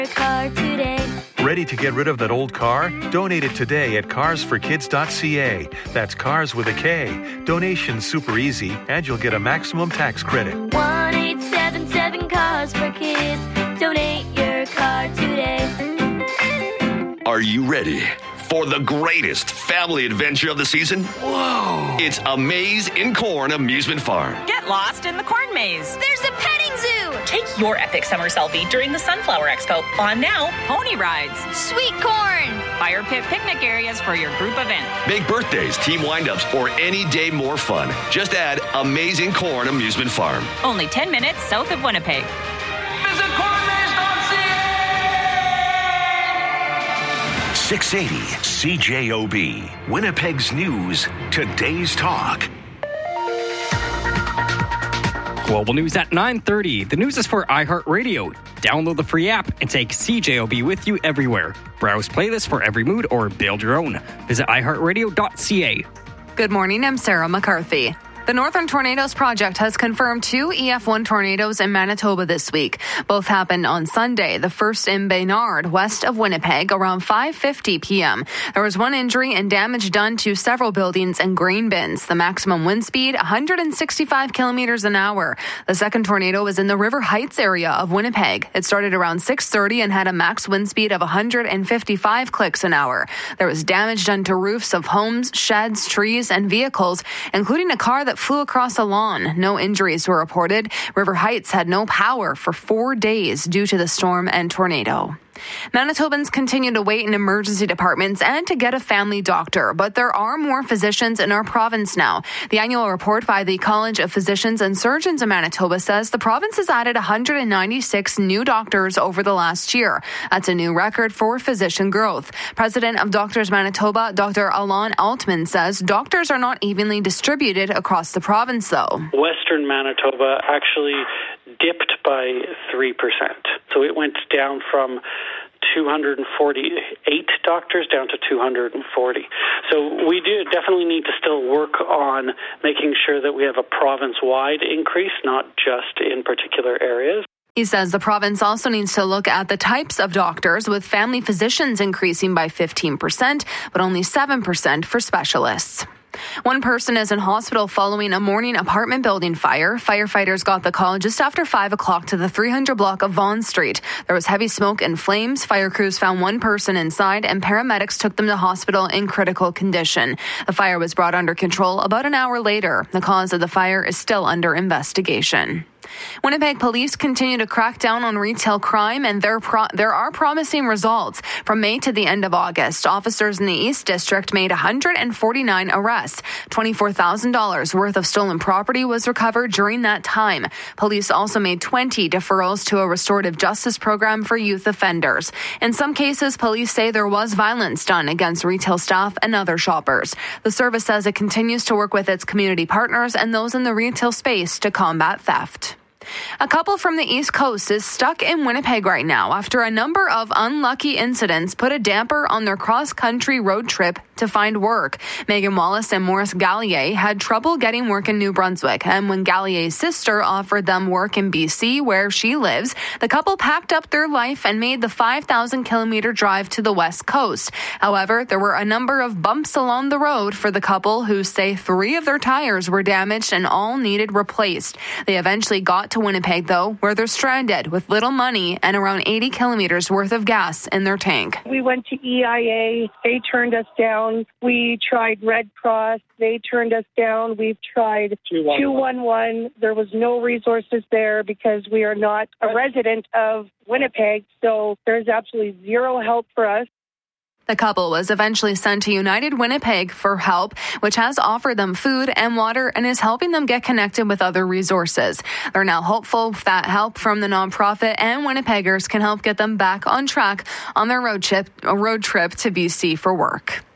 car today. Ready to get rid of that old car? Donate it today at carsforkids.ca. That's cars with a K. Donation's super easy, and you'll get a maximum tax credit. 1-877 Cars for Kids. Donate your car today. Are you ready for the greatest family adventure of the season? Whoa! It's A Maze in Corn Amusement Farm. Get lost in the corn maze. There's a petting zoo. Take your epic summer selfie during the Sunflower Expo. On now, pony rides, Sweet corn. fire pit picnic areas for your group event. Make birthdays, team windups, or any day more fun. Just add Amazing Corn Amusement Farm. Only 10 minutes south of Winnipeg. Visit cornmaze.ca. 680 CJOB, Winnipeg's News, Today's Talk. Global news at 9:30. The news is for iHeartRadio. Download the free app and take CJOB with you everywhere. Browse playlists for every mood or build your own. Visit iHeartRadio.ca. Good morning, I'm Sarah McCarthy. The Northern Tornadoes Project has confirmed 2 EF1 tornadoes in Manitoba this week. Both happened on Sunday, the first in Baynard, west of Winnipeg, around 5:50 p.m. There was one injury and damage done to several buildings and grain bins. The maximum wind speed, 165 kilometers an hour. The second tornado was in the River Heights area of Winnipeg. It started around 6:30 and had a max wind speed of 155 clicks an hour. There was damage done to roofs of homes, sheds, trees, and vehicles, including a car that flew across a lawn. No injuries were reported. River Heights had no power for 4 days due to the storm and tornado. Manitobans continue to wait in emergency departments and to get a family doctor, but there are more physicians in our province now. The annual report by the College of Physicians and Surgeons of Manitoba says the province has added 196 new doctors over the last year. That's a new record for physician growth. President of Doctors Manitoba, Dr. Alon Altman, says doctors are not evenly distributed across the province, though. Western Manitoba actually dipped by 3%. So it went down from 248 doctors down to 240. So we do definitely need to still work on making sure that we have a province-wide increase, not just in particular areas. He says the province also needs to look at the types of doctors, with family physicians increasing by 15%, but only 7% for specialists. One person is in hospital following a morning apartment building fire. Firefighters got the call just after 5 o'clock to the 300 block of Vaughan Street. There was heavy smoke and flames. Fire crews found one person inside, and paramedics took them to hospital in critical condition. The fire was brought under control about an hour later. The cause of the fire is still under investigation. Winnipeg police continue to crack down on retail crime, and there are promising results. From May to the end of August, officers in the East District made 149 arrests. $24,000 worth of stolen property was recovered during that time. Police also made 20 deferrals to a restorative justice program for youth offenders. In some cases, police say there was violence done against retail staff and other shoppers. The service says it continues to work with its community partners and those in the retail space to combat theft. A couple from the East Coast is stuck in Winnipeg right now after a number of unlucky incidents put a damper on their cross-country road trip to find work. Megan Wallace and Maurice Gallier had trouble getting work in New Brunswick, and when Gallier's sister offered them work in BC, where she lives, the couple packed up their life and made the 5,000-kilometer drive to the West Coast. However, there were a number of bumps along the road for the couple, who say 3 of their tires were damaged and all needed replaced. They eventually got to Winnipeg, though, where they're stranded with little money and around 80 kilometers worth of gas in their tank. We went to EIA. They turned us down. We tried Red Cross. They turned us down. We've tried 211. There was no resources there because we are not a resident of Winnipeg, so there's absolutely zero help for us. The couple was eventually sent to United Winnipeg for help, which has offered them food and water and is helping them get connected with other resources. They're now hopeful that help from the nonprofit and Winnipeggers can help get them back on track on their road trip to BC for work.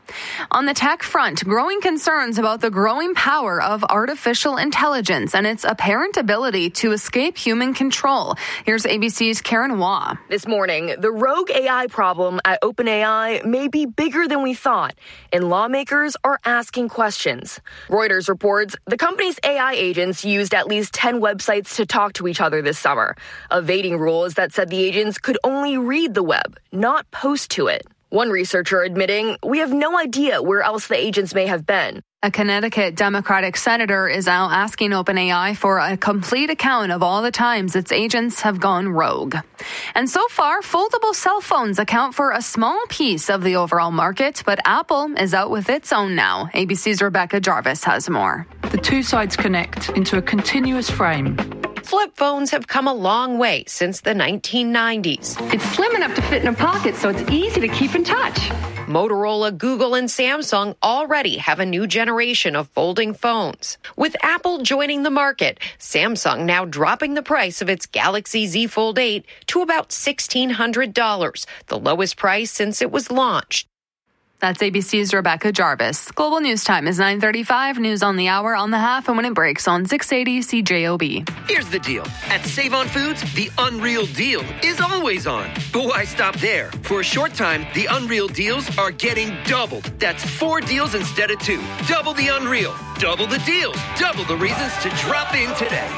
On the tech front, growing concerns about the growing power of artificial intelligence and its apparent ability to escape human control. Here's ABC's Karen Waugh. This morning, the rogue AI problem at OpenAI may be bigger than we thought, and lawmakers are asking questions. Reuters reports the company's AI agents used at least 10 websites to talk to each other this summer, evading rules that said the agents could only read the web, not post to it. One researcher admitting, we have no idea where else the agents may have been. A Connecticut Democratic senator is now asking OpenAI for a complete account of all the times its agents have gone rogue. And so far, foldable cell phones account for a small piece of the overall market, but Apple is out with its own now. ABC's Rebecca Jarvis has more. The two sides connect into a continuous frame. Flip phones have come a long way since the 1990s. It's slim enough to fit in a pocket, so it's easy to keep in touch. Motorola, Google, and Samsung already have a new generation of folding phones. With Apple joining the market, Samsung now dropping the price of its Galaxy Z Fold 8 to about $1,600, the lowest price since it was launched. That's ABC's Rebecca Jarvis. Global News Time is 9:35. News on the hour, on the half, and when it breaks on 680 CJOB. Here's the deal. At Save On Foods, the Unreal Deal is always on. But why stop there? For a short time, the Unreal Deals are getting doubled. That's 4 deals instead of 2. Double the Unreal. Double the deals. Double the reasons to drop in today.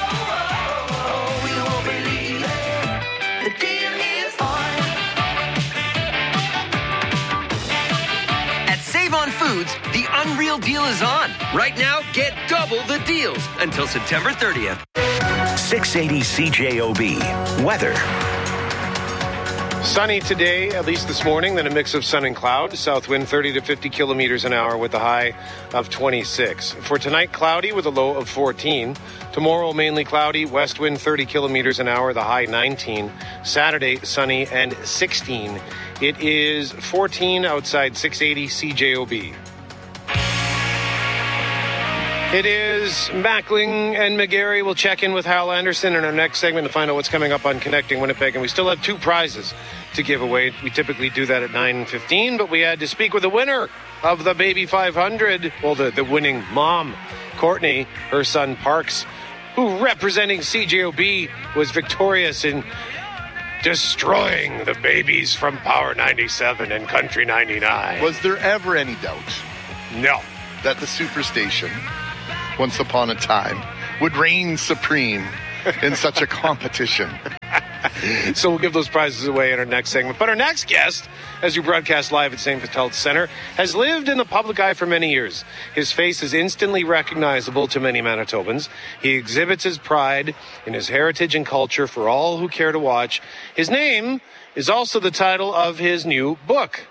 Save On Foods, the Unreal Deal is on. Right now, get double the deals until September 30th. 680 CJOB. Weather. Sunny today, at least this morning, then a mix of sun and cloud. South wind 30 to 50 kilometers an hour with a high of 26. For tonight, cloudy with a low of 14. Tomorrow, mainly cloudy, west wind 30 kilometers an hour, the high 19. Saturday, sunny and 16. It is 14 outside 680 CJOB. It is Mackling and McGarry. We'll check in with Hal Anderson in our next segment to find out what's coming up on Connecting Winnipeg. And we still have 2 prizes to give away. We typically do that at 9:15, but we had to speak with the winner of the Baby 500. Well, the winning mom, Courtney, her son Parks, who representing CJOB was victorious in destroying the babies from Power 97 and Country 99. Was there ever any doubt? No. That the Superstation, once upon a time, would reign supreme in such a competition? So we'll give those prizes away in our next segment. But our next guest, as we broadcast live at St. Vital's Center, has lived in the public eye for many years. His face is instantly recognizable to many Manitobans. He exhibits his pride in his heritage and culture for all who care to watch. His name is also the title of his new book.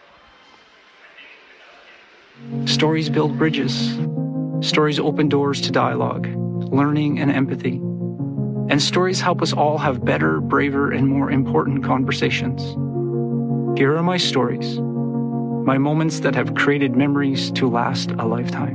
Stories build bridges. Stories open doors to dialogue, learning, and empathy. And stories help us all have better, braver, and more important conversations. Here are my stories, my moments that have created memories to last a lifetime.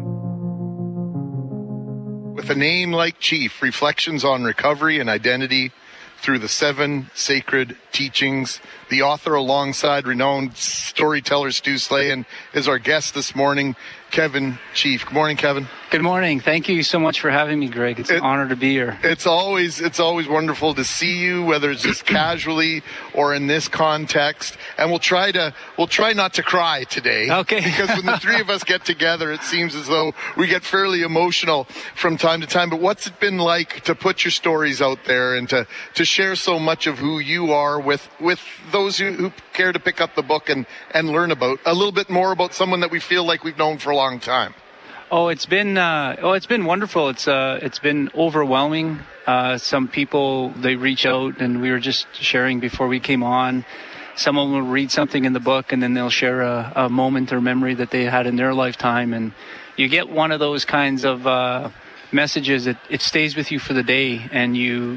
With a name like Chief, reflections on recovery and identity through the 7 sacred teachings. The author, alongside renowned storyteller Stu Slayan, is our guest this morning, Kevin Chief. Good morning, Kevin. Good morning. Thank you so much for having me, Greg. It's an honor to be here. It's always wonderful to see you, whether it's just casually or in this context. And we'll try not to cry today. Okay. Because when the 3 of us get together, it seems as though we get fairly emotional from time to time. But what's it been like to put your stories out there and to share so much of who you are with those who care to pick up the book and learn about a little bit more about someone that we feel like we've known for a long time? Oh, it's been wonderful. It's been overwhelming. Some people, they reach out, and we were just sharing before we came on. Someone will read something in the book, and then they'll share a moment or memory that they had in their lifetime, and you get one of those kinds of messages that it stays with you for the day, and you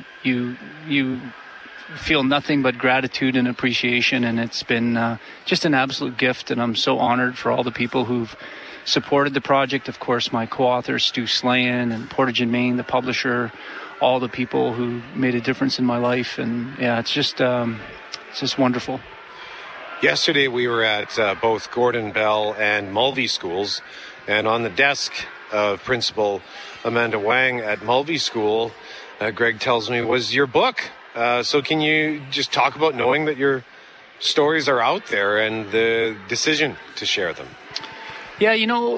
feel nothing but gratitude and appreciation, and it's been just an absolute gift, and I'm so honored for all the people who've supported the project. Of course, my co-author Stu Slayan and Portage and Maine, the publisher, all the people who made a difference in my life, and yeah, it's just wonderful. Yesterday we were at both Gordon Bell and Mulvey schools, and on the desk of Principal Amanda Wang at Mulvey School, Greg tells me, was your book. So can you just talk about knowing that your stories are out there and the decision to share them? Yeah,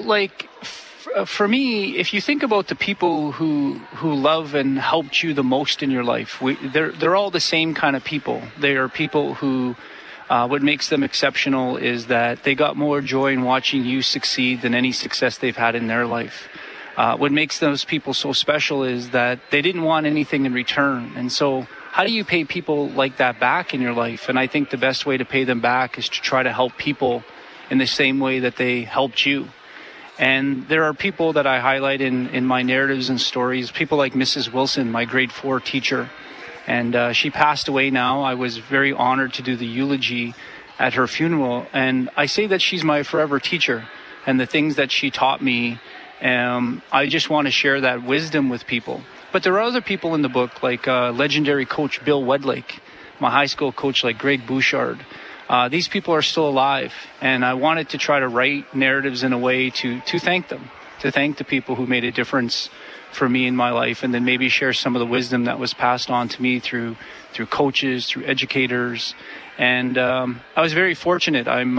for me, if you think about the people who love and helped you the most in your life, they're all the same kind of people. They are people who, what makes them exceptional is that they got more joy in watching you succeed than any success they've had in their life. What makes those people so special is that they didn't want anything in return. And so how do you pay people like that back in your life? And I think the best way to pay them back is to try to help people in the same way that they helped you. And there are people that I highlight in my narratives and stories, people like Mrs. Wilson, my grade 4 teacher. And she passed away now. I was very honored to do the eulogy at her funeral. And I say that she's my forever teacher. And the things that she taught me, I just want to share that wisdom with people. But there are other people in the book, like legendary coach Bill Wedlake, my high school coach like Greg Bouchard. These people are still alive, and I wanted to try to write narratives in a way to thank them, to thank the people who made a difference for me in my life, and then maybe share some of the wisdom that was passed on to me through coaches, through educators. And I was very fortunate. I'm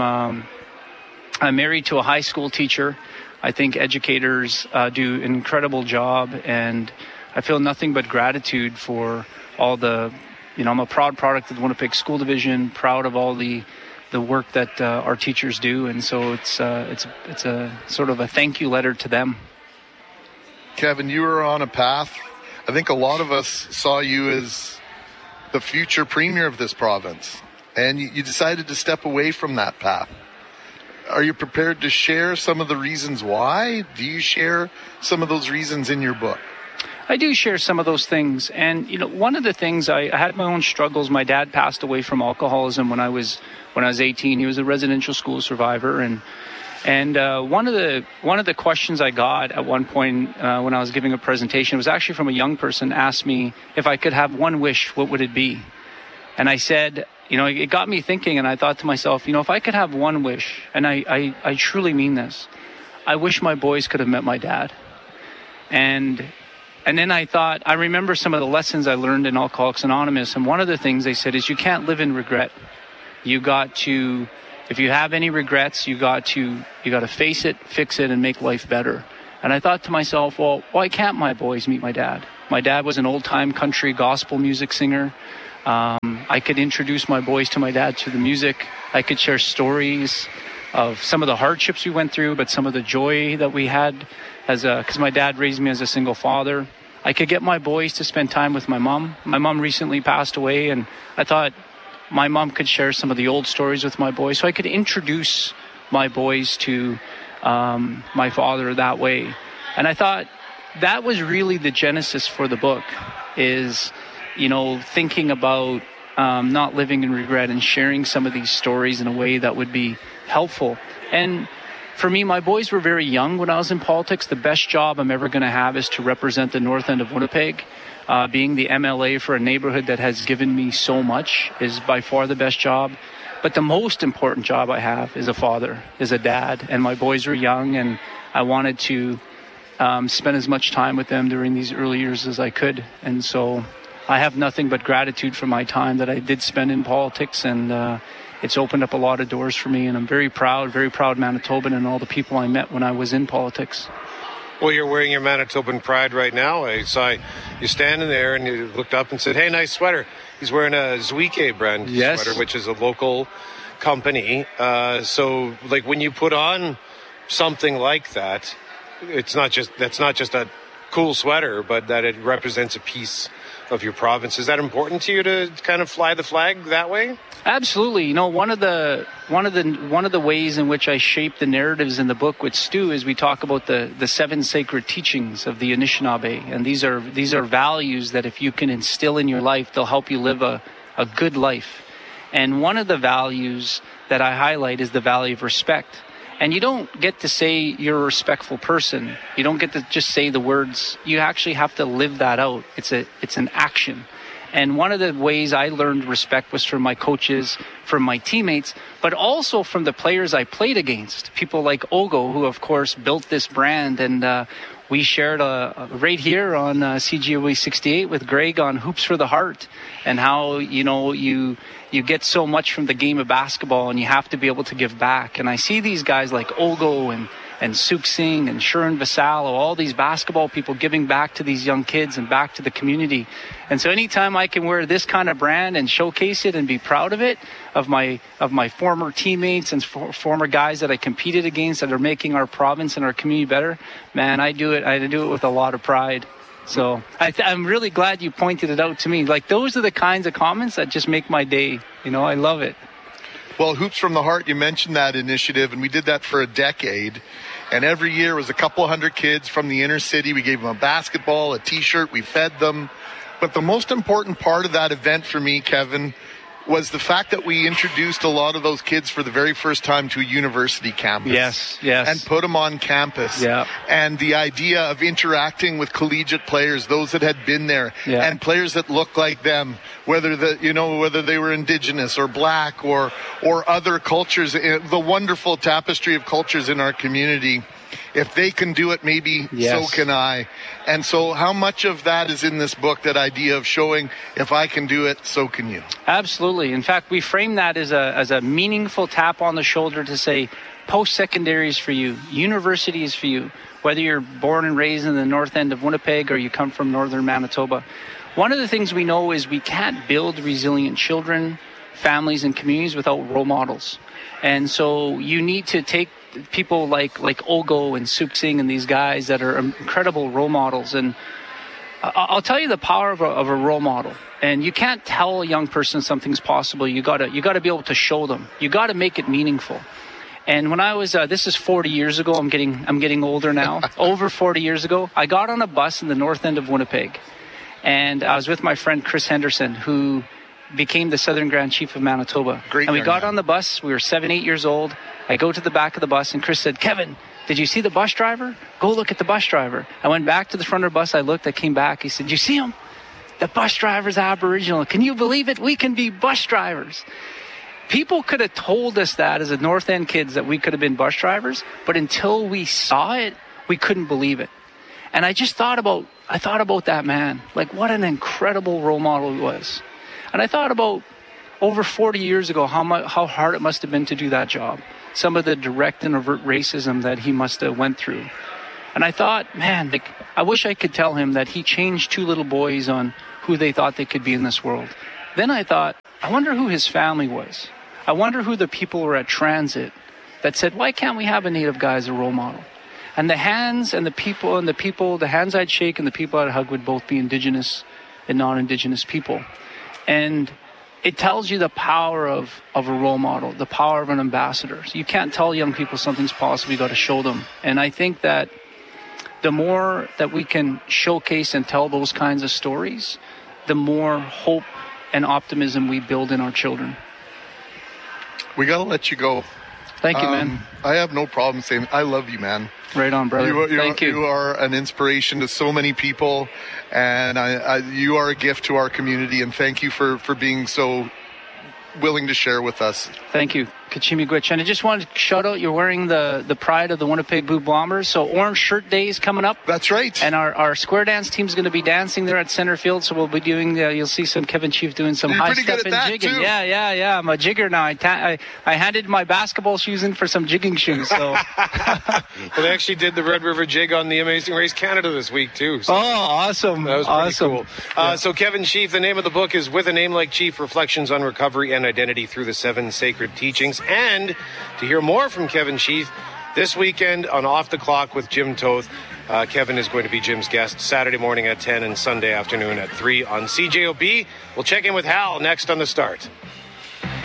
married to a high school teacher. I think educators do an incredible job, and I feel nothing but gratitude for all the, I'm a proud product of the Winnipeg School Division, proud of all the work that our teachers do, and so it's a sort of a thank you letter to them. Kevin, you were on a path. I think a lot of us saw you as the future premier of this province, and you decided to step away from that path. Are you prepared to share some of the reasons why? Do you share some of those reasons in your book? I do share some of those things. And, one of the things, I had my own struggles. My dad passed away from alcoholism when I was 18. He was a residential school survivor. And one of the questions I got at one point when I was giving a presentation was actually from a young person, asked me if I could have one wish, what would it be? And I said, it got me thinking, and I thought to myself, if I could have one wish, and I truly mean this, I wish my boys could have met my dad. And then I thought, I remember some of the lessons I learned in Alcoholics Anonymous, and one of the things they said is you can't live in regret. You got to, if you have any regrets, you got to face it, fix it, and make life better. And I thought to myself, well, why can't my boys meet my dad? My dad was an old-time country gospel music singer. I could introduce my boys to my dad through the music. I could share stories of some of the hardships we went through, but some of the joy that we had because my dad raised me as a single father. I could get my boys to spend time with my mom. My mom recently passed away, and I thought my mom could share some of the old stories with my boys, so I could introduce my boys to my father that way. And I thought that was really the genesis for the book, is thinking about not living in regret and sharing some of these stories in a way that would be helpful. And for me, my boys were very young when I was in politics. The best job I'm ever going to have is to represent the north end of Winnipeg. Being the MLA for a neighborhood that has given me so much is by far the best job. But the most important job I have is a father, is a dad. And my boys were young, and I wanted to spend as much time with them during these early years as I could. And so I have nothing but gratitude for my time that I did spend in politics, and it's opened up a lot of doors for me, and I'm very proud Manitoban and all the people I met when I was in politics. Well, you're wearing your Manitoban pride right now. I saw you standing there, and you looked up and said, hey, nice sweater. He's wearing a Zwieke brand sweater, which is a local company. So, when you put on something like that, that's not just a cool sweater, but that it represents a piece of your province. Is that important to you to kind of fly the flag that way? Absolutely. One of the ways in which I shape the narratives in the book with Stu is we talk about the 7 sacred teachings of the Anishinaabe, and these are values that if you can instill in your life, they'll help you live a good life. And one of the values that I highlight is the value of respect. And you don't get to say you're a respectful person. You don't get to just say the words. You actually have to live that out. It's an action. And one of the ways I learned respect was from my coaches, from my teammates, but also from the players I played against. People like Ogo, who, of course, built this brand. And we shared right here on CJOB 68 with Greg on Hoops for the Heart, and how, you get so much from the game of basketball and you have to be able to give back. And I see these guys like Ogo and Suk Singh and Sharon Vassallo, all these basketball people giving back to these young kids and back to the community. And so anytime I can wear this kind of brand and showcase it and be proud of it, of my former teammates and former guys that I competed against that are making our province and our community better, man, I do it with a lot of pride. So I'm really glad you pointed it out to me. Like, those are the kinds of comments that just make my day. I love it. Well, Hoops from the Heart, you mentioned that initiative, and we did that for a decade. And every year was a couple hundred kids from the inner city. We gave them a basketball, a T-shirt, we fed them. But the most important part of that event for me, Kevin, was the fact that we introduced a lot of those kids for the very first time to a university campus. Yes. And put them on campus. Yeah. And the idea of interacting with collegiate players, those that had been there, and players that looked like them, whether they were Indigenous or Black or other cultures, the wonderful tapestry of cultures in our community. If they can do it, maybe so can I. And so how much of that is in this book, that idea of showing, if I can do it, so can you? Absolutely. In fact, we frame that as a meaningful tap on the shoulder to say, post-secondary is for you, university is for you, whether you're born and raised in the north end of Winnipeg or you come from northern Manitoba. One of the things we know is we can't build resilient children, families, and communities without role models. And so you need to take people like Ogo and Suk Singh and these guys that are incredible role models. And I'll tell you the power of a role model. And you can't tell a young person something's possible. You gotta be able to show them. You gotta make it meaningful. And when I was, this is 40 years ago, I'm getting older now, over 40 years ago, I got on a bus in the north end of Winnipeg. And I was with my friend Chris Henderson, who became the Southern Grand Chief of Manitoba. And we got on the bus. We were 7-8 years old. I go to the back of the bus, and Chris said, "Kevin, did you see the bus driver? Go look at the bus driver." I went back to the front of the bus. I looked. I came back. He said, "You see him? The bus driver's Aboriginal. Can you believe it? We can be bus drivers." People could have told us that as a North End kids that we could have been bus drivers, but until we saw it, we couldn't believe it. And I thought about that man. Like, what an incredible role model he was. And I thought about over 40 years ago how hard it must have been to do that job. Some of the direct and overt racism that he must have went through. And I thought, man, I wish I could tell him that he changed 2 little boys on who they thought they could be in this world. Then I thought, I wonder who his family was. I wonder who the people were at Transit that said, why can't we have a Native guy as a role model? And the hands and the people, the hands I'd shake and the people I'd hug would both be Indigenous and non-Indigenous people. And it tells you the power of a role model, the power of an ambassador. So you can't tell young people something's possible, you got to show them. And I think that the more that we can showcase and tell those kinds of stories, the more hope and optimism we build in our children. We got to let you go. Thank you, man. I have no problem saying I love you, man. Right on, brother. Thank you. You are an inspiration to so many people, and you are a gift to our community, and thank you for being so willing to share with us. Thank you. Kachimi Gwitch. And I just wanted to shout out, you're wearing the pride of the Winnipeg Blue Bombers. So Orange Shirt Day is coming up. That's right. And our square dance team's going to be dancing there at center field. So we'll be doing, you'll see some Kevin Chief doing some high step and jigging. Too. Yeah. I'm a jigger now. I handed my basketball shoes in for some jigging shoes. So. Well, they actually did the Red River Jig on the Amazing Race Canada this week too. So awesome. That was pretty cool. Yeah. So Kevin Chief, the name of the book is With a Name Like Chief, Reflections on Recovery and Identity Through the 7 Sacred Teachings. And to hear more from Kevin Chief, this weekend on Off the Clock with Jim Toth, Kevin is going to be Jim's guest Saturday morning at 10 and Sunday afternoon at 3 on CJOB. We'll check in with Hal next on The Start.